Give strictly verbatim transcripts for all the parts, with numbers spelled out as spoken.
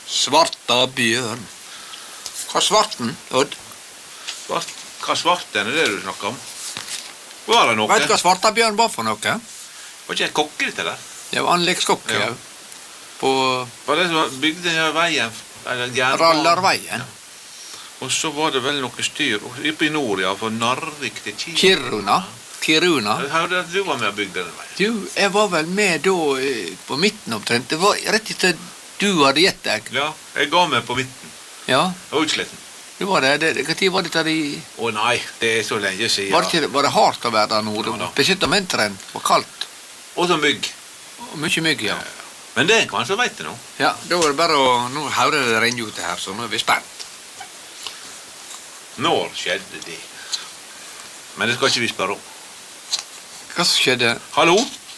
Svarta bjørn. Hva svarten, Odd? Svart, hva svarten er det du snakker om? Var det noe? Vet du hva svarta bjørn var for noe? Var ikke et kokke dette der? Det var anleggskokke, Ja. ja. På Var det som bygde denne veien? Eller jernbanen? Rallarveien. Og så var det vel noe styr oppe i nord, ja, for Narvik til Kiruna. Kiruna. Kiruna. Jeg hørte at du var med og bygde den veien. Du, jeg var vel med da eh, på midten omtrent. Det var rett etter du hadde gitt deg. Ja, jeg ga meg på midten. Ja, Jeg var utsletten. du var det. det hva tid var dette i... Å nei, det er så lenge siden. Var det, ikke, var det hardt å være der nå? Ja, da. Spesielt om vinteren. Det var kaldt. Og så mygg. Og mye mygg, ja. Men det er kanskje vet det nå. Ja, da var det bare å... Nå hører det renne ut her, så nå er vi spent. Når skjedde det? Men det skal ikke vi spørre om. Hva som skjedde? Hallo?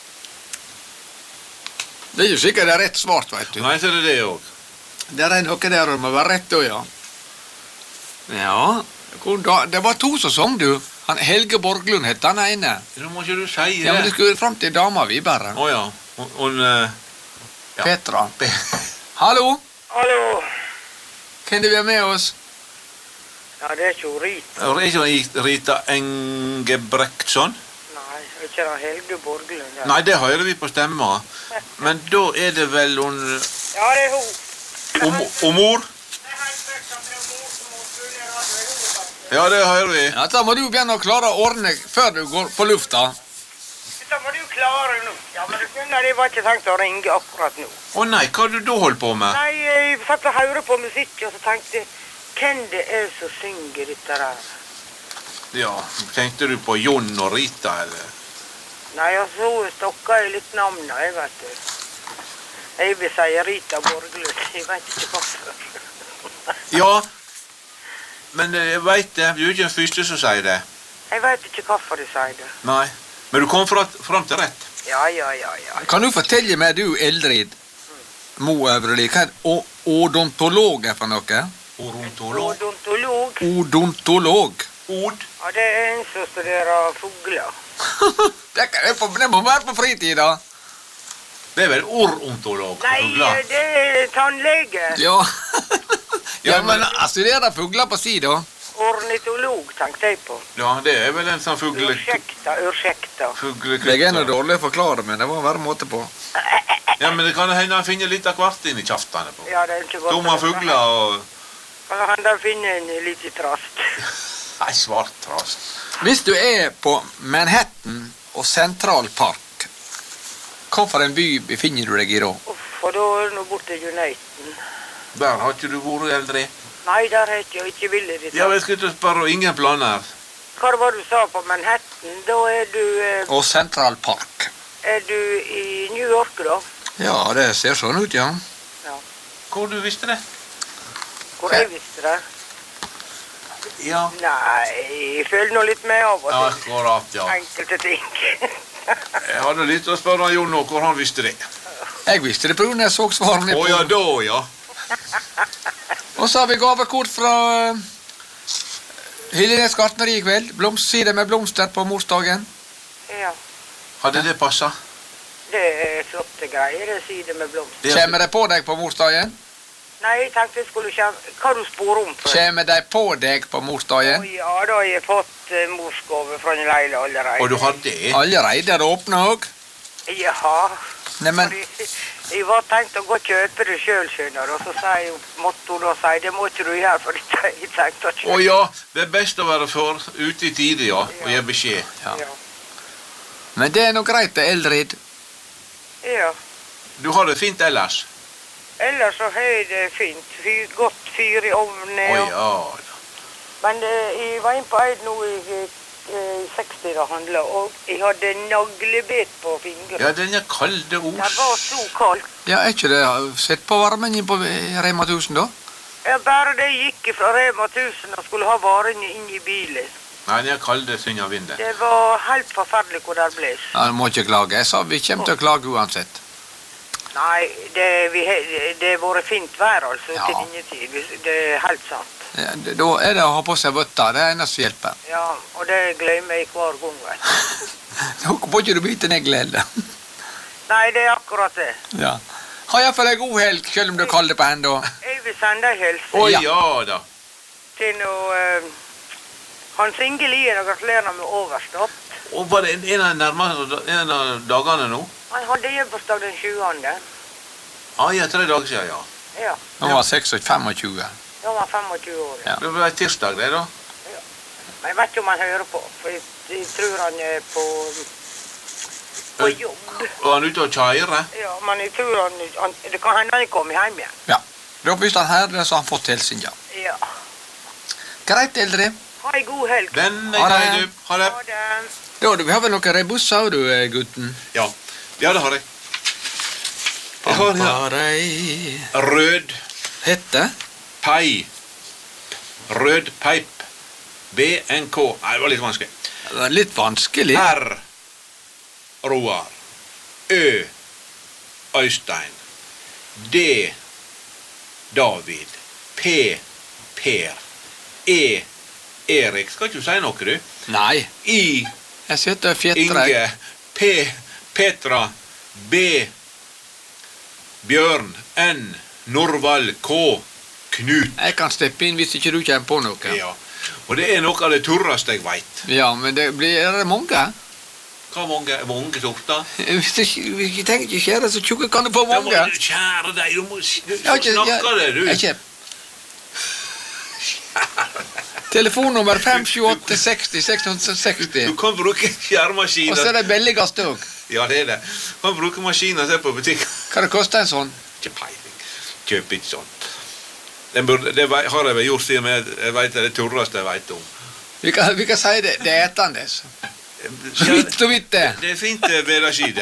Det er jo sikkert det er rett svart, vet du. Nei, så er det det også. Det er noe der som må være rett da, ja. Ja, hvor da, det var to som sang, du. Han Helge Borglund het han ene. Nå må ikke du si Ja, men det det. skulle fram til dama vi bare. Å ja. Og, og eh, ja. Petra. Hallo? Hallo. Kan du være med oss? Ja, det er ikke Rita. Er det ikke Rita Engebrektsson? Nei, det er ikke det Helge Borglund. Ja. Nei, det hører vi på stemma. Men da er det vel hun Ja, det er hun. om, om mor? Ja, det hører vi. Ja, da må du begynne å klare å ordne før du går på lufta. Dette må du klare nå. Ja, men du skjønner, jeg var ikke tenkt å ringe akkurat nå. Å nei, hva har du da holdt på med? Nei, jeg satt og hørte på musikk, og så tenkte jeg, hvem det er som synger dette der? Ja, tenkte du på Jon og Rita, eller? Nei, og så stokka jeg litt navnet, jeg vet du. Jeg vil si Rita Borglund, jeg vet ikke hvorfor. Ja, men jeg vet det. Du er ikke den første som sier det. Jeg vet ikke hvorfor de sier det. Nei. Men du kom fra, fram til rett. Ja, ja, ja, ja. Kan du fortelle meg, du Eldrid, Mo Øvreli, hva er o- odontolog er for noe? Orontolog. Odontolog. Odontolog. Od. Ja, det er en som studerer fugler. det, kan, det, må, det må være på fritida. Det er vel orontolog. Nei, fugler. det er tannlege. Ja. ja, Ja, men men- jeg studerer fugler på si, da. Ornitolog, tenkte jeg på. Ja, det er vel en sånn fugle... Ursäkta, ursäkta. Jeg er nå dårlig å forklare, men det må være måte på. Ja, men det kan hende han finner litt av hvert inn i kjaftene på. Ja, det er ikke godt. Dumma fugler og... Kan han da finne en liten trast? Nei, svart trast. Hvis du er på Manhattan og Central Park, hva for en by befinner du deg i da? Uff, og da er det nå borte i Uniten. Der har ikke du vært eldre. Nei, der heter jeg ikke villig ditt. Ja, jeg skulle ikke spørre, og ingen planer. Hva var det du sa på Manhattan? Da er du, eh, Og Central Park. er du i New York da? Ja, det ser sånn ut, ja. Ja. Hvor du visste det? Hvor jeg visste det? Ja. Nei, jeg føler nå litt med av og til. Akkurat, ja. Enkelte ting. Jeg hadde litt å spørre Jon nå, hvor han visste det. Jeg visste det på grunn av jeg så svarene Å på. ja, da, ja. Og så har vi gavekort fra uh, Hillenes gartneri i kveld. Blomstside med blomster på morsdagen. Ja, Hadde det passet? det er flotte greier, det sier det med blomster. Det- Kjemmer de på deg på morsdagen? Nei, jeg tenkte jeg skulle kjenne, hva du spør om for? Kjemmer de på deg på Å morsdagen? ja, da har jeg fått uh, morsgave fra en leile allerede. Og du har det? Allerede er det åpnet òg? Ja. Neimen, Fordi jeg var tenkt å gå og kjøpe det sjøl, skjønner du, og så sier hun, måtte hun da si, det må ikke du gjøre, for dette jeg tenkte å Å kjøpe. ja, det er best å være for ute i tide, ja, og gi beskjed. ja. Ja. Men det er nå greit, det, Eldrid. Ja. Du har det fint ellers? Ellers så har jeg det fint. Fyr, godt fyr i ovnen. Å og- ja. Men eh, jeg var inne på Eid nå i eh, seksti da handla, og jeg hadde naglebet på fingeren. Ja, den er kalde Det ord. var så kaldt. Ja, er ikke det sett på varmen inn på Rema tusen, da? Ja, bare det jeg gikk fra Rema tusen og skulle ha varene inn i bilen. Nei, den er kalde, synger vinden. Det var helt forferdelig hvor det ble. Ja, du må ikke klage. Jeg sa vi kommer til å klage uansett. Nei, det, vi, he- det har vært fint vær altså Ja. til denne tid. Vi- Det er helt sant. Ja, det- Da er det å ha på seg votter. Det er eneste som hjelper. Ja, og det glemmer jeg hver gang, vet du. Nå må ikke du bite negler heller. Nei, det er akkurat det. Ja. Ha iallfall ei god helg, selv om det er kaldt på enda. Jeg vil sende en hilsen Å Ja. ja da. til noe uh, Hans Inge Lien, og gratulerer med overstått. Og var det en, en, av de nærmeste, en av dagene nå? Han hadde hjembursdag den tjuende. Ah, ja, tre dager siden, ja. Ja, Han var tjueseks, femogtjue. da var han femogtjue år. Ja. Det var tirsdag, det, da. Men jeg vet ikke om han hører på, for jeg, jeg tror han er på, på jobb. Og han er ute og kjører. Ja, men jeg tror han, han det kan hende han kommer hjem igjen. Ja. Da hvis han hører det, så har han fått hilsen, ja. Ja. Greit, eldre. Ha en god helg. Den er Ha det. grei, du. Ha det. Ha det. Da, du har vel noen rebusser, du, eh, gutten? Ja. Ja, det har jeg. Jeg har her Pamparei. rød Hette? pai. Rød peip. B N K. Nei, det var litt vanskelig. Det var litt vanskelig. R. Roar. Ø. Øystein. D. David. P. Per. E. Erik. Skal ikke du si noe, du? Nei. I. Jeg sitter og fjetrer. Inge. P. Petra. B. Bjørn. N. Norvald. K. Knut. Jeg kan steppe inn hvis ikke du kommer på noe. Ja. Og det er noe av det turreste jeg veit. Ja, men det blir er det mange. Hva mange, mange sorter? Hvis du ikke- hvis du tenker ikke skjære så tjukke, kan du få Da må mange. du kjære deg, du må du, Jeg har ikke- snakke jeg- det, du. jeg har ikke- Telefonnummer fem sju åtte seks null seks hundre seksti. Du kan bruke Og så er skjæremaskiner. det billigste òg. Ja, det er det. Du kan bruke maskiner se på butikk. Hva det koster en sånn? Ikke peiling. Kjøp ikke sånt. Den burde, det vei- har jeg vel gjort siden jeg, jeg vet det er det turreste jeg vet om. Vi kan, vi kan si det, det er etandes. Så vidt og vidt det. Det er fint det vederskide.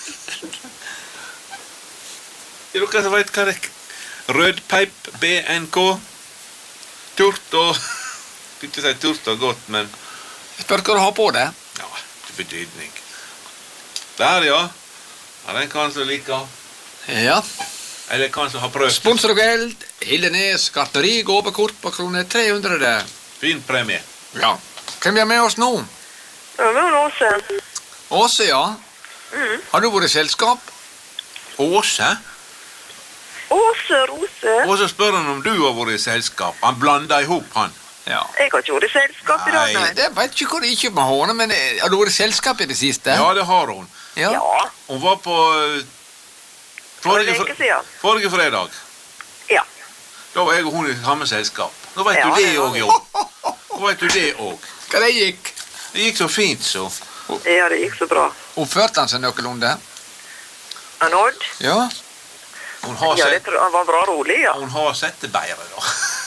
Er dere som vet hva det er? Rødpeip, B N K. Turt og Ikke si turt og godt, men Jeg spør hva du har på det. ja, til betydning. Der, ja. Ja, den kan som liker. Ja. Eller kan som har prøvd. Sponsor og geld. Hildenes gartneri, gåpekort på krone tre hundre. Fin premie. Ja. Hvem er med oss nå? Ja, men Åse. Åse, ja. Mm. Har du vært i selskap? Åse? Åse Rose. Og så spør han om du har vært i selskap. Han blander i hop, han. Ja. Jeg har ikke vært i selskap i dag, Nei. nei. Det vet ikke hvor det ikke med hånda, men eh, har du vært i selskap i det siste? Ja, det har hun. Ja. Ja, Hun var på eh, for forrige, en fre uke siden. forrige fredag. Ja. Da var jeg og hun i samme selskap. Nå vet Ja, du det det var òg, vi. jo. Nå vet du det òg. Hva det gikk? Det gikk så fint, så. Ja, det gikk så bra. Oppførte han seg noenlunde? Han Odd? Ja. Hun har, Ja, det sett, tror han var bra rolig, ja. hun har sett det bedre, da.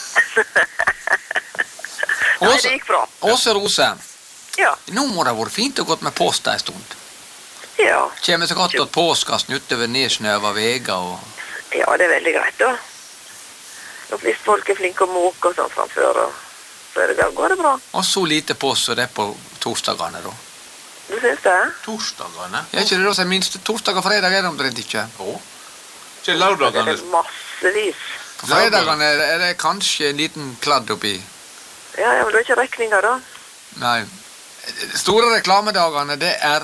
Nei, Åse, det gikk bra. Åse Rose, Ja. nå må det ha vært fint å gå med post en stund. Ja. Kjem så godt at påskas utover nedsnøva veier og Ja, det er veldig greit, da. Og hvis folk er flinke å måke og sånn framfør, og så er det, da går det bra. Og så lite post som det er på torsdagene, da. Du syns det? Torsdagene? Er ikke det da som minste torsdag og fredag er det omtrent ikke? Å. Ikke Det lørdagene. er massevis. På fredagene er det kanskje en liten kladd oppi. Ja, ja, men du har ikke rekninger, da? Nei. De store reklamedagene, det er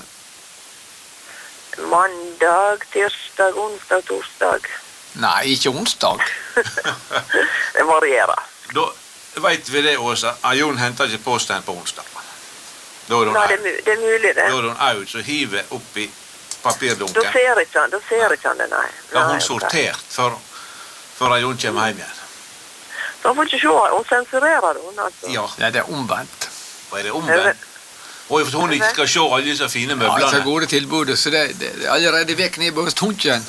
Mandag, tirsdag, onsdag, torsdag. Nei, ikke onsdag. Det varierer. Da vet vi det, Åsa. Ah, Jon henter ikke posten på onsdag. Da er Nei, det er, hun mu det er mulig, det. Da er hun out, så hiver oppi Da papirdunken. ser ikke han, da ser ikke han det, nei. Da har Nei, hun ok. sortert før, før Jon kommer hjem igjen. Så han får ikke se, hun sensurerer hun, altså. Ja, Ja, det er omvendt. og er det omvendt? Og for hun ikke skal se alle disse fine Ja, så møblene. gode tilbudet, så det, det det er allerede vekk ned hos tunken.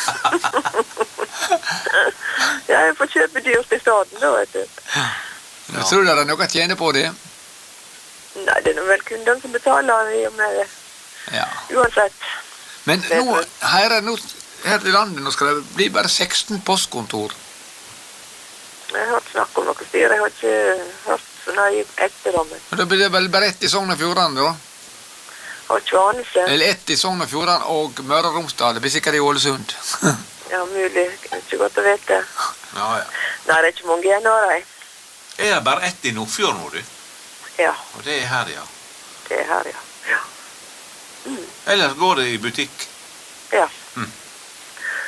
Ja, jeg får kjøpe dyrt i staden, da, vet du. Jeg tror det er noe å tjene på det. Nei, det er nå vel kunden som betaler i og med det. Ja. Uansett. Men Det er nå, sant. her, er, nå, her i landet nå skal det bli bare seksten postkontor. Jeg har hørt snakk om noe styr, jeg har ikke hørt så nøye etter dem. men Og da blir det vel bare ett i Sogn og Fjordane, da? Jeg har ikke anelse. Eller ett i Sogn og Fjordane og Møre og Romsdal. Det blir sikkert i Ålesund. Ja, mulig. Det er ikke godt å vite. Ja, ja. Nei, det er ikke mange igjen av dem. Jeg er bare ett i Nordfjord nå, du. Ja, Og det er her, ja. det er her, ja. Ja. Ellers går det i butikk. Ja. Mm.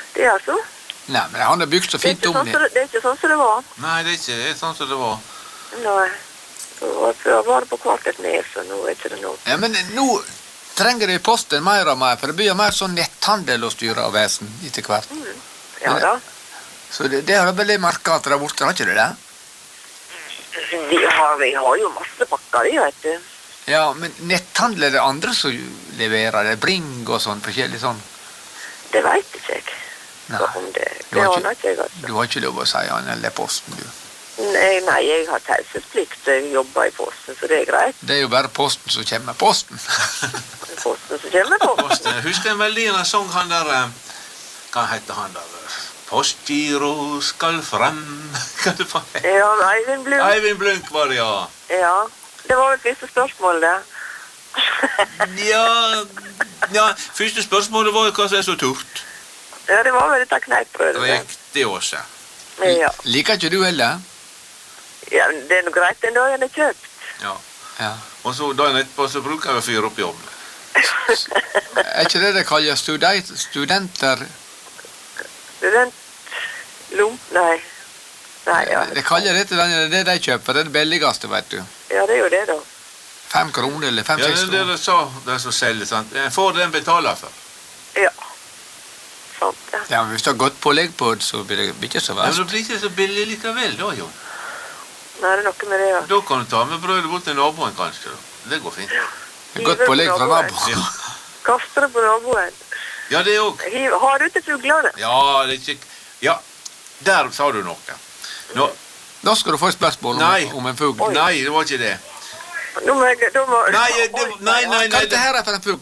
Det er altså. Nei, men han har bygd så Det er, fint ikke om sånn, det. som det, det er ikke sånn som det var. Nei, det er ikke det er sånn som det var. Nei. Det var før var det på hvert et nes, og nå er ikke det noe. Ja, men nå trenger de posten mer og mer, for det blir mer sånn netthandel og styre av vesen etter hvert. Mm. Ja da. Så det, det har jeg veldig merket at det er borte, har ikke det det? Vi har, vi har jo masse pakker, vi, vet du. Ja, men netthandel er det andre som leverer, det er Bring og sånn, forskjellig sånn. Det vet ikke jeg. Nei. Om det, Du det har aner ikke, ikke jeg, altså. du har ikke lov å si han eller posten, du. Nei, nei, jeg har taushetsplikt, så jeg jobber i posten, så det er greit. Det er jo bare posten som kommer. Posten. Posten som kommer på. Posten. Jeg husker en veldig en sang han der eh, Hva heter han der? Postgiro skal frem. Hva det var? Ja, Eivind Blunk. Eivind Blunk var det, ja. Ja, det var vel første spørsmål, det. Ja, ja, første spørsmålet var jo hva som er så turt. Ja, det var vel dette kneippbrødet. det. Riktig, Åse. Ja. Liker ikke du heller? Ja, men det er noe greit den dagen jeg kjøpt. Ja. Ja. Og så dagen etterpå så bruker vi å fyre opp i ovnen. Er ikke det det kaller student, studenter? Student... Lomp... Nei. Nei, ja. Det kaller det til den, det de kjøper, det er det billigste, vet du. Ja, det er jo det, da. Fem kroner eller fem, Ja, seks det er det kroner. de sa, de som selger, sant? Jeg får det en betaler for. Ja. Sant, ja. Ja, men hvis du har godt pålegg på det, så blir det ikke så Ja, men verst. det blir ikke så billig likevel da, jo. Nei, det er noe med det, ja. Da kan du ta med brødet bort til naboen, kanskje. Da. Det går fint. Godt pålegg fra naboen. Ja, Kaster det på naboen. ja det òg. Hiv, har du til fuglene? Ja, det er ikke Ja, der sa du noe. Nå, Da skal du få et spørsmål om, Nei. om en fugl. Oi. nei, det var ikke det. Nå må jeg... Da må... Nei, det, Oi, nei, nei, Hva nei. er dette Det, her for en fugl?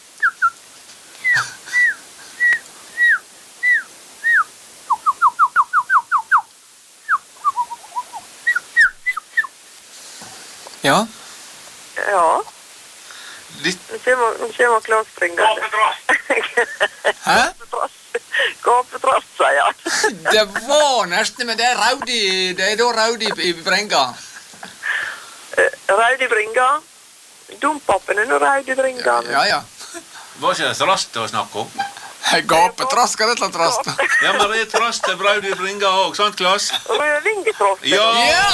Ja? Ja. litt, Nå kommer, nå kommer Klaus springende. Hæ? Gapetrass, sier han. Det var nesten, men det er Raudi, det er da Raudi i Brenga. Eh, Raudi Bringa. Dompappen er nå Raudi Bringa. Ja, ja. var ikke det trast å snakke om? Gapetrask er det et eller annet rast. Ja, men det er trast til Braudi Bringa òg, sant, Klas? Rødvingetross. Ja! Ja!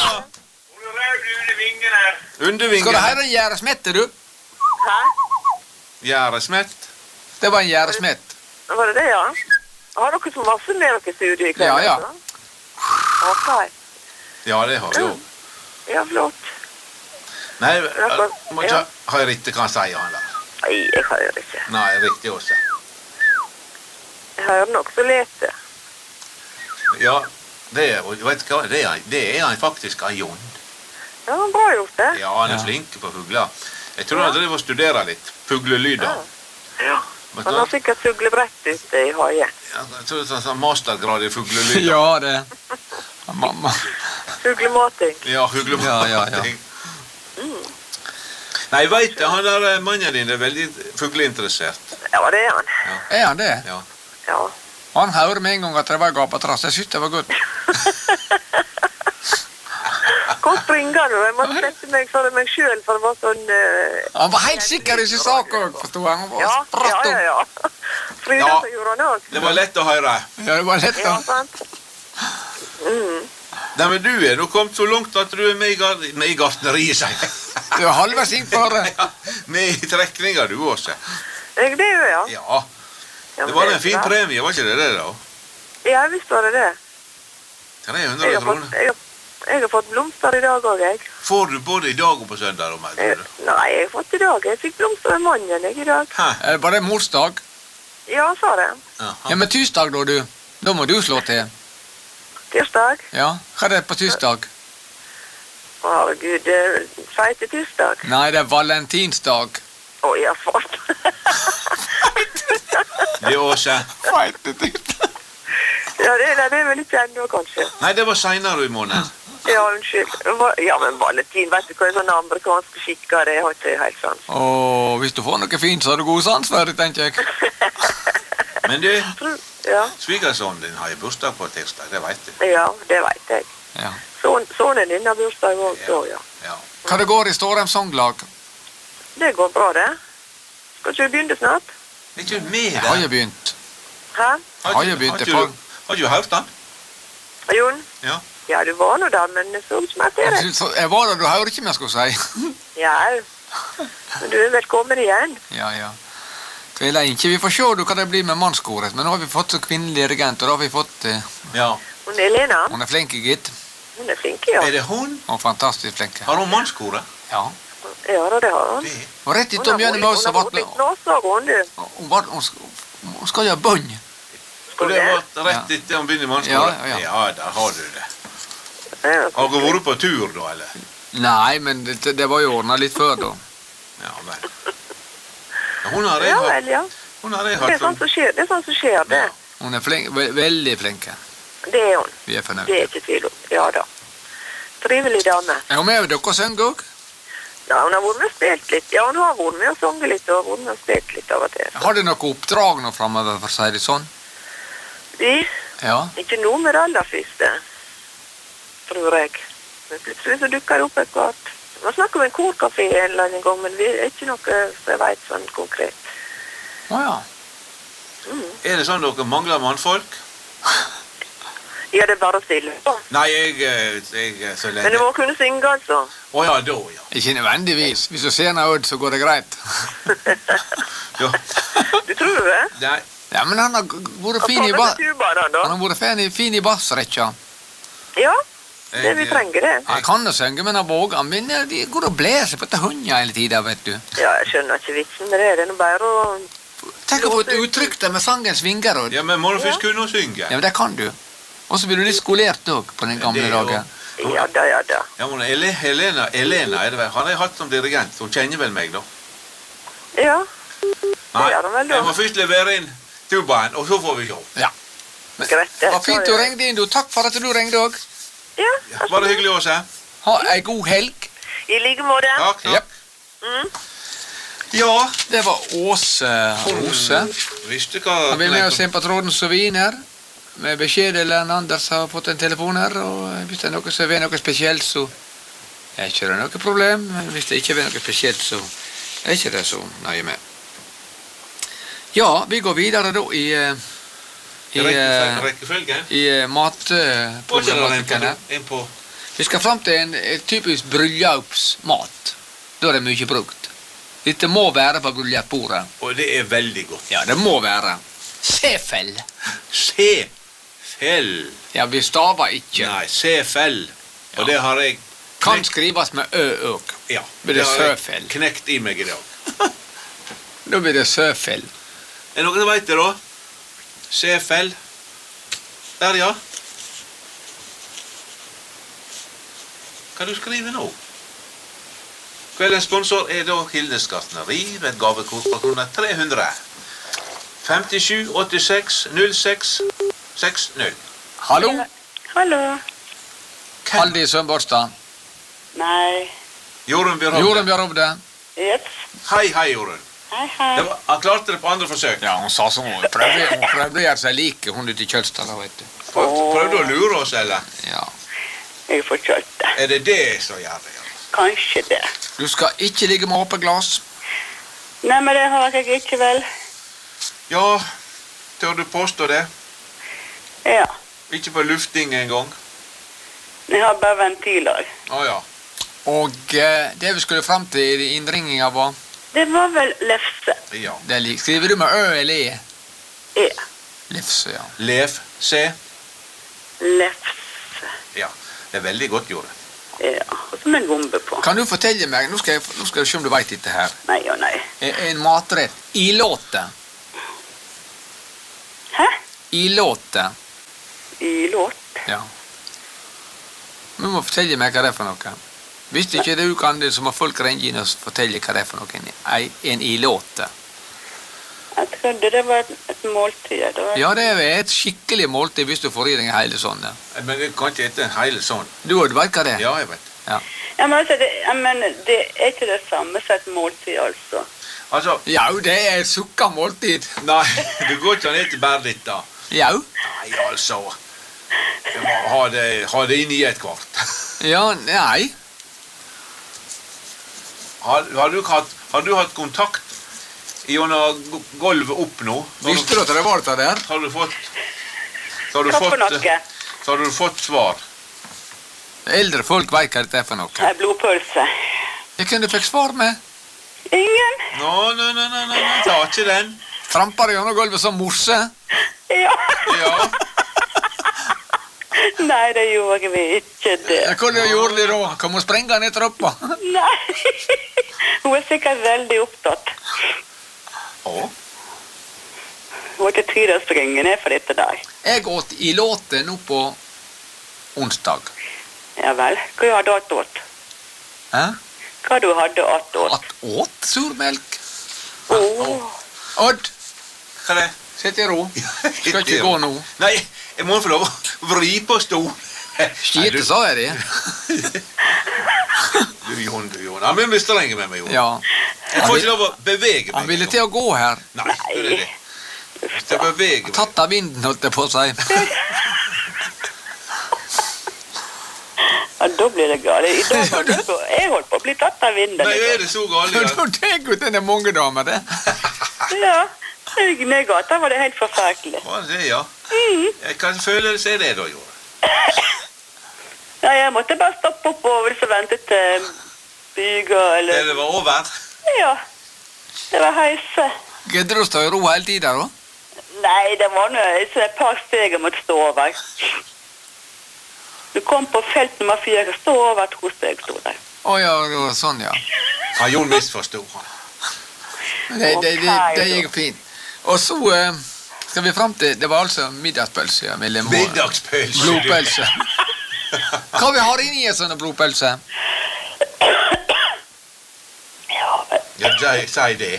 Skal Undervingen. du høre en gjæresmette, du? Hæ? Gjæresmett. Det var en gjæresmett. Var det det, ja? Har dere så masse med dere studier i kveld? Ja, ja. altså? Ok. Ja, det har du. Ja, flott. Nei, jeg må ikke Ja. ha riktig hva han sier, han der. Nei, jeg hører ikke. Nei, riktig også. Jeg hører nok så lete. Ja, det er, og vet du hva, det er, det er han faktisk av Jon. Ja, bra gjort det. Ja, han er Ja. flink på fugler. Jeg tror han driver og studerer litt. Fuglelyder. Ja. Vet du Han hva? har sikkert fuglebrett ute i haien. Ja, jeg tror det er sånn mastergrad i fuglelyder. Ja, det. Mamma. Fuglemating. Ja, fuglemating. Ja, ja, ja. Nei, jeg vet det, han der eh, mannen din er veldig fugleinteressert. Ja, det er han. Er han det? Ja. Ja. Han hører med en gang at det var gapetrass. Jeg synes det var godt. Kom springende, og jeg måtte sette meg for meg selv, for det var sånn... eh, Han var helt sikker i sin sak òg, forsto jeg. Han var ja, ja, spratt ja, opp. ja. Frida, Ja. så gjorde han også. Det var lett å høre. Ja, det var lett, Ja, da. sant? Mm. Nei, men du er nå kommet så langt at du er med i, gar med i gartneriet, sier jeg. Du er halvveis inn for det. Ja, med i trekninga, du også. Jeg, det gjør jeg. Ja, Ja, det men var er en fin bra. premie, var ikke det det, da? Ja, visst var det det. tre Jeg hundre har fått, kroner. jeg, har- jeg har fått blomster i dag også, jeg. Får du både i dag og på søndag, om jeg jeg. tror det? Nei, jeg har fått i dag. Jeg fikk blomster med mannen, jeg, i dag. Hæ? Er det bare morsdag? Ja, sa det. Ja, Jaha. men tirsdag, da, du. Da må du slå til. Tirsdag. Ja, hva er det på tirsdag? Herregud, eh, feite tirsdag. Nei, det er valentinsdag. Å, jeg har fått. Det er Åse. Feite tirsdag. Ja, det, det er vel ikke ennå, kanskje. Nei, det var senere i måneden. Ja, unnskyld. Hva- Ja, men valentin, vet du hva er sånne amerikanske skikker? Det har ikke helt sans. Og hvis du får noe fint, så har du god sans for det, tenker jeg. Men du, Ja, svigersonen din har jo bursdag på tirsdag, det vet du. ja, det vet jeg. Ja. Son, sonen din har bursdag også, ja. Ja. Hva det går i Stårheim sanglag? Det går bra, det. Skal ikke du begynne snart? Er ikke du med Jeg har der? jo begynt. Hæ? Hæ? Har jo begynt har, det ikke på. du, har ikke du hørt den? Jon? Ja. Ja, du var nå der, men det så ut som at det er det. Så jeg var der, du hører ikke om jeg skulle si. Ja, men du er velkommen igjen. Ja, ja. Tviler ikke. Vi får se du, hva det blir med mannskoret. Men nå har vi fått så kvinnelig dirigent, og da har vi fått... Eh, Ja. Hun er Lena. hun er flink, gitt. Hun er flink, ja. Er det hun? Hun er fantastisk flink. Har hun mannskoret? Ja. Ja, da, det har hun. Det. Og rett Hun etter om Jønne Maus hun har har vært vært litt nåsag, hun, du. Hun, var, hun, skal, hun skal jo ha bånd. Og det det? var rett etter han begynner i mannskoret? Ja, ja, ja. Ja, der har du det. Ja, Har dere vært på tur da, eller? Nei, men det, det var jo ordnet litt før da. Ja, vel. Ja, hun har jeg ja hatt. vel, ja. Hun har jeg Det er hatt. sånn som skjer, det er sånn som skjer, det. Ja. Hun er flink, ve veldig flink. Det er hun. Vi er Det fornøyd. er ikke tvil om. Ja da. Trivelig dame. Er hun med dere og synger også? Ja, hun har vært med og spilt litt. Ja, hun har vært med og sunget litt, og vært med og spilt litt av og til. Har du noe oppdrag nå fremover, for å si det sånn? Vi, Ja. ikke noe med det aller første, tror jeg. Men plutselig så dukker det opp et kvart. Man snakker om en korkafé en eller annen gang, men vi er ikke noe som jeg vet sånn konkret. Åja. Mm. Er det sånn dere mangler mannfolk? Ja, det er bare stille. Nei, jeg, eh, jeg er så Men lenge. du må kunne synge, altså. Å ja, da, ja. Ikke nødvendigvis. Hvis du ser noe ut, så går det greit. ja. Du tror det? Nei, Ja, men han har g- vært Og fin i, ta ba med tuba da, da. han har vært fin i, fin i bassrekka. Ja, det jeg, vi trenger det. Han kan jo synge, men han våger. Men eh, de går og blæser på dette hunden hele tiden, vet du. Ja, jeg skjønner ikke vitsen med det. Det er nå bare å... Tenk å få et uttrykk der med sangens vinger. Og... ja, men må du først kunne synge? Ja, men det kan du. Og så blir du litt skolert også på den gamle Det er jo- dagen. Ja da, ja da. Ja, men Ele- Helena, Elena er det vel? Han har jeg hatt som dirigent. Hun kjenner vel meg, da? Ja, Nei, gjør han vel da. jeg må først levere inn tubaen, og så får vi se. Ja. Men, greit det. det var fint du ringte inn, du. Takk for at du ringte også. Ja, Ja, var det hyggelig å se? Ha ei god helg. i like måte. Takk, takk. Jep. Mm. Ja, det var Åse Rose. Visste hva... Han vil med oss inn på tråden som viner. Med beskjed eller en Anders har fått en telefon her. Og hvis det er noe som er noe spesielt, så er ikke det noe problem. Men hvis det ikke er noe spesielt, så er ikke det så nøye med. Ja, vi går videre da i eh, i, eh, Rekkefølgen? i eh, matproblematikken her. En på... Vi skal fram til en, en typisk bryllupsmat. Da er det mye brukt. Dette må være på bryllupsbordet. Og det er veldig godt. Ja, det må være. Sefell. Sefell. Ja, vi staver ikke. Nei, sefell. Og Ja. det har jeg... Kan skrives med ø òg. Ja, Blir det har jeg søfell? knekt i meg i dag. Da blir det søfell. Er det noen som vet det da? Sefell. Der, ja. Hva du skriver nå? Kveldens sponsor er da Hildes Gartneri ved et gavekort på kroner tre hundre. femtisju åttiseks null seks seks null. Hallo? Hallo. Haldi Sønborstad. Nei. Jorunn Bjørhovde. Jorunn Bjørhovde. Jeps. Hei, hei, Jorunn. Hei, hei. Det var- Han klarte det på andre forsøk. Ja, hun sa sånn. Hun prøvde, hun prøvde å gjøre seg like, hun ute i Kjølstad, vet du. Prøv- Prøvde å lure oss, eller? Ja. Jeg er forkjølt. Er det det som gjør det? Ja? Kanskje det. Du skal ikke ligge med åpent glass. Nei, men det har jeg ikke vel. Ja, tør du påstå det? Ja. Ikke på lufting engang? Jeg har bare ventiler. Å ja. Og eh, det vi skulle fram til i innringinga var Det var vel lefse. Ja. det er lik. Skriver du med ø eller e? E. Lefse, ja. Lev, se. Lefse. Ja, det er veldig godt, Jorunn. Ja. Og så med gombe på. Kan du fortelle meg, nå skal jeg, nå skal jeg se om du vet dette her, Nei og nei. en, en matrett. Ilåte. Hæ? Ilåte. I låt. Ja. Du må fortelle meg hva det er for noe. Hvis ikke du kan det, så må folk ringe inn og fortelle hva det er for noe. En, en ilåte. Jeg trodde det var et, et måltid. Det var... Ja, det er et skikkelig måltid hvis du får i deg en hele sånn. ja. Men jeg kan ikke ete en hel sånn. Du vet hva det er? Ja, jeg vet. Ja. Ja, men altså, det, ja, men det er ikke det samme som et måltid, altså. Altså, Jau, det er et sukka måltid. nei, det går ikke an å ete bare litt da. Jau. Nei, altså. Jeg må ha det, ha det inn i et kvart. Ja, nei. Har, har, du hatt, har du hatt kontakt gjennom gulvet opp nå. Visste du at det var det der? Har du fått... Så har du Hva for fått... noe? Så har du fått svar. Eldre folk vet hva det er for noe. Nei, blodpølse. Jeg kunne fikk svar med. Ingen? Nå, nå, nå, nå, nå, nå, ta ikke den. Trampar gjennom gulvet som morse. Ja. Ja. Nei, det gjorde vi ikke det. Hva gjorde de da? Kom og sprenge ned trappa. Nei. Hun er sikkert veldig opptatt. Å? Hun har ikke tid å springe ned for dette der. Jeg åt i låte nå på onsdag. Ja vel. Hva har du hatt åt? Hæ? Hva du hadde hatt åt? At åt surmelk. Åh. Odd, Hva er det? sitt i ro. Skal ikke gå nå. Nei, jeg må få lov å vri på stol. Skite, sa jeg det. Du, Jon, du, Jon. Han blir streng med meg, Jon. Ja. Jeg får ikke lov å bevege meg. Han ville til å gå her. Nei, det er det. Jeg skal bevege meg. Tatt av vinden, holdt jeg på å si. Ja, da blir det galt. I dag var det så- Jeg holdt på å bli tatt av vinden. Nei, er det så galt? Du tenker ut denne mange damer, det. Ja, i Negata var det helt forferdelig. Hva er det, ja? Mm. Hva følelse er det da, Jon? Ja, jeg måtte bare stoppe oppover så ventet til byga, eller... Det var over. Ja, det var heise. Gidder du å stå i ro hele tiden, da? Nei, det var noe, så et par steg jeg måtte stå over. Du kom på felt nummer fire, stå over to steg, stod der. Å ja, det var sånn, ja. Ja, Jon misforstod han. Det, det, det, Ok, det gikk fint. Og så eh, skal vi frem til, det var altså middagspølse, ja, med lemon. Middagspølse. Blodpølse. Hva vi har inni en sånn blodpølse? Ja, men... Ja, si- si det.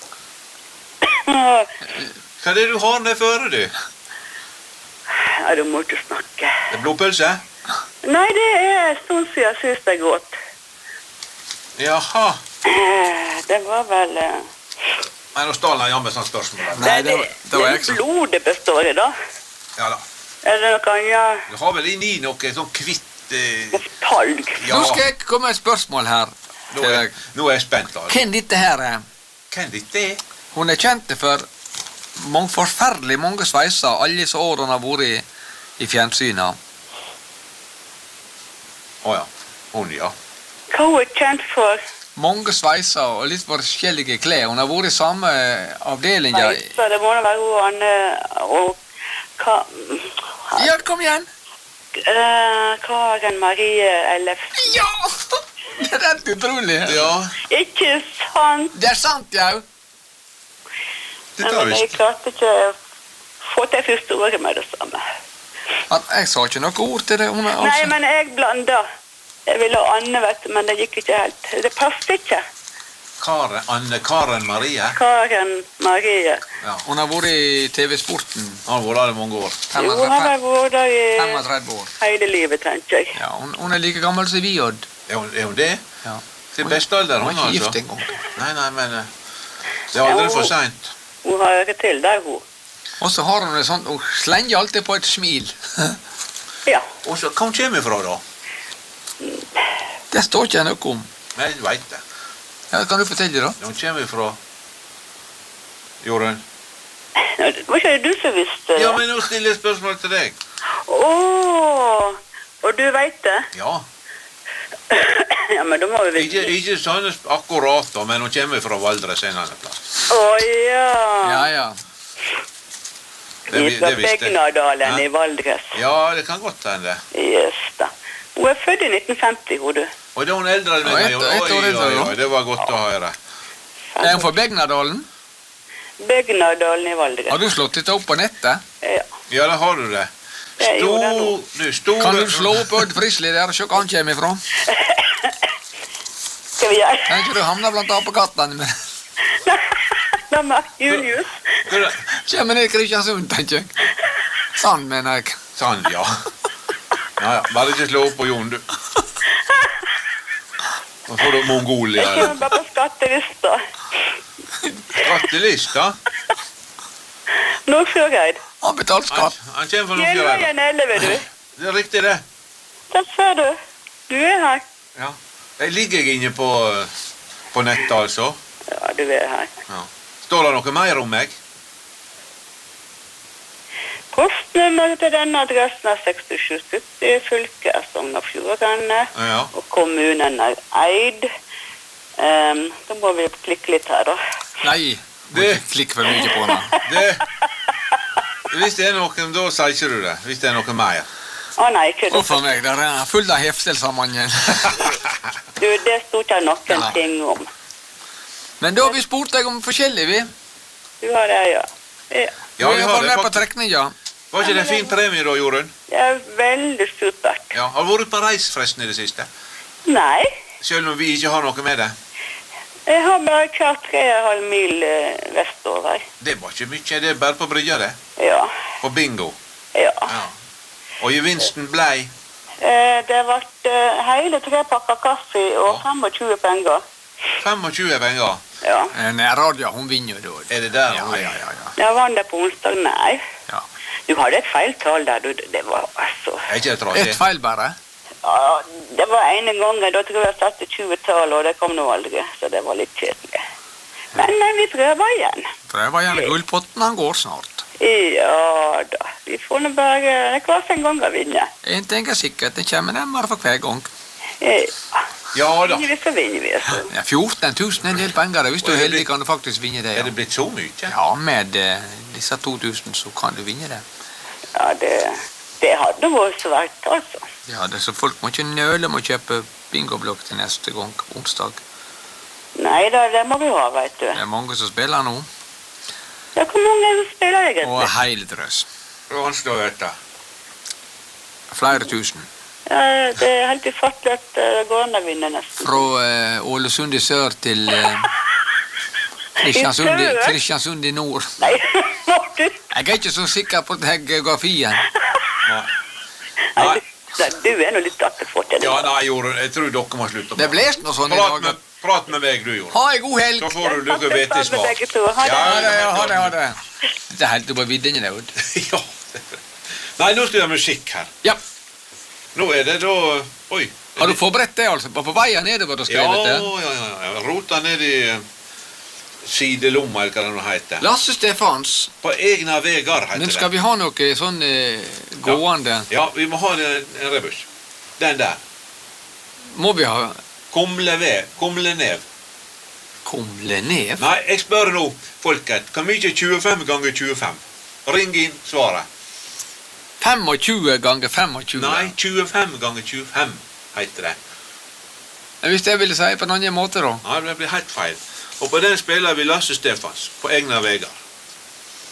Ja, Hva er det du har med føre, du? Ja, du må ikke snakke. Det er blodpølse? Nei, det er sånn som jeg synes det er godt. Jaha. Eh, Det var vel... eh, Nei, nå stål han jammen sånn spørsmål. Nei, det var, det var det jeg som... blod det består i, da. Ja da. Er det noe annet? Du har vel inni noe sånn kvitt... Eh, Talg. ja. Nå skal jeg komme med et spørsmål her. Nå til er, deg. nå er jeg spent, da. Hvem dette her er? Hvem dette er? Hun er kjent for mange, forferdelig mange sveiser alle disse årene hun har vært i, i fjernsynet. Åja, hun, ja. Hva hun er kjent for? Mange sveiser og litt forskjellige klær. Hun har vært i samme avdeling. Ja, Nei, så det må da være hun Anne og... Ka, ja kom igjen. eh, Karen Marie Ellefsen. Ja! Det er rett utrolig. Ja, Ikke sant? Det er sant, ja. det Nei, tar men jeg visst. klarte ikke å få til første ordet med det samme. At jeg sa ikke noe ord til det. Hun er Nei, altså... men jeg blanda. Jeg ville ha Anne, vet du, men det gikk ikke helt. Det passet ikke. Karen, Anne Karen Marie. Karen Marie. Ja, Hun har vært i T V-sporten han har vært der i mange år. Jo, hun har vel vært der i femogtredve år. hele livet, tenker jeg. Ja, hun, hun er like gammel som vi, Odd. Er hun, er hun det? Ja. Til bestealder, Hun hun, er ikke altså. gift engang. Nei, nei, men... eh, Det er aldri Ja, for hun- sent. Hun har ikke til der, hun. Og så har hun det sånn, hun slenger alltid på et smil. Ja. Og så, hva hun kommer fra, da? Det står ikke noe om. Nei, jeg vet det. Ja, kan du fortelle da? Hun kommer fra... Jorunn. Det var ikke det du som visste det? Ja, men nå stiller jeg spørsmål til deg. Åh, og du vet det? Ja, Ja, men da må vi ikke, vite. ikke sånn akkurat da, men hun kommer fra Valdres en annen plass. Åh, ja. Ja, ja. Det, vi- Fra det visste jeg. Begnadalen Hæ? i Valdres. Ja, det kan godt hende. Yes, da. Hun er født i nitten femti, hun du. Og da er hun eldre enn Ja, meg. ett- Oi, ett år oi, eldre, oi, ja. oi, det var godt å høre. Er hun fra Begnadalen? Begnadalen i Valdres. Har du slått dette opp på nettet? Ja. Ja, da har du det. Jeg gjorde det nå. Stor, du, store... Kan du slå opp Odd Frisley der og se hvor han kommer ifra? Skal vi gjøre? Kan ikke du havne blant apekattene med? Nei, men Julius. Hva er det? Kommer ned i Kristiansund, tenker jeg. Sånn, mener jeg. Sånn, ja. Ja, ja. Bare ikke slå opp på Jon, du. Nå får du Mongolia. Jeg kommer bare på skattelista. Skattelista? Nordfjordeid. Han betaler Han, skatt. han kommer fra Nordfjordeid. Fjellveien elleve, du. Det er riktig, det. Der ser du. Du er her. Ja. Jeg ligger inne på, på nettet, altså. Ja, du er her. Ja. Står det noe mer om meg? Postnummeret til denne adressen er sekstisju sytti, fylket er Sogn og Fjordane, Ja. og kommunen er Eid. Um, da må vi klikke litt her, da. Nei, må Det- ikke klikke for mye på den. Det, hvis det er noe, da sier ikke du det. Hvis det er noe mer. Å nei, ikke Og for det. meg, der er full av heftelser, mannen. Du, det stod ikke noen Ja. ting om. Men da har vi spurt deg om forskjellig, vi. Du har det, ja. Ja. Ja, vi vi har var det. med på Fakt- trekninga. Var ikke det en fin premie da, Jorunn? Det er veldig supert. Ja. Har du vært på reis forresten i det siste? Nei, Selv om vi ikke har noe med det. jeg har bare kjørt tre og en halv mil eh, vestover. Det var ikke mye, det er bare på brygja det. Ja, På bingo. ja. Ja. Og gevinsten blei Eh, det ble eh, hele tre pakker kaffe og femogtjue penger. tjuefem penger. Ja. Nei, Radia, hun vinner jo da. Er det der? Ja, hun er? ja, ja, ja. Jeg vant det på onsdag, nei. Ja. Du hadde et feil tall der, du. Det var altså... Er ikke det Ett trasig? feil bare. Ja, det var ene gangen, da tror jeg jeg satte tjue-tall, og det kom nå aldri, så det var litt kjedelig. Men eh, vi prøver igjen. Prøver gjerne gullpotten, han går snart. Ja da, vi får nå bare, det er hver en gang å vinne. En ting er sikkert, den kommer nærmere for hver gang. Ja, Ja da. vinner vi så vinner vi. Så. Ja, fjorten tusen er en del penger, og hvis du Og er er det heldig blitt- kan du faktisk vinne det. Er det Ja, blitt så mye? ja med eh, disse to tusen så kan du vinne det. Ja, det, det hadde vært svært, altså. Ja, det så folk må ikke nøle med å kjøpe bingoblokk til neste gang, onsdag. Nei da, det må vi ha, vet du. Det er mange som spiller nå, Ja, hvor mange er det som spiller og egentlig? heil drøs. Vanskelig å vite. Flere tusen. Ja, det er helt ufattelig at eh, det går an å vinne nesten. Fra eh, Ålesund i sør til eh, Kristiansund, i, I sør? Kristiansund i nord. Nei, må du? Jeg er ikke så sikker på den geografien. Nei. Nei, Nei. du, du er nå litt attefått. Ja, nei, Jorunn, jeg tror dere må slutte. Det blåser nå sånn i Prat dag. med, prat med meg, du, Jorunn. Ha en god helg! Så får du noe vettig smak. Begge to. Ha det. Ha det, Ja, ha det, ha det. Det er helt på vidden i det. Ja. Nei, nå skal det være musikk her. Ja. Nå er det da Oi. Har du forberedt det, altså? På, på veien nedover og Ja, skrevet det? ja, ja. ja. Rota ned i eh, sidelomma, eller hva det nå heter. Lasse Stefans, På egna vegar, heter men skal det. vi ha noe sånn eh, gående? Ja, vi må ha en, en rebus. Den der. Må vi ha Kumlevev. Kumlenev. kumle ned? Nei, jeg spør nå, folket. Hvor mye er tjuefem ganger tjuefem? Ring inn svaret. tjuefem ganger tjuefem? Nei, tjuefem ganger tjuefem heter det. Hvis jeg ville si på en annen måte, da. Nei, det blir helt feil. Og på den spiller vi Lasse Stefans på egna vegar.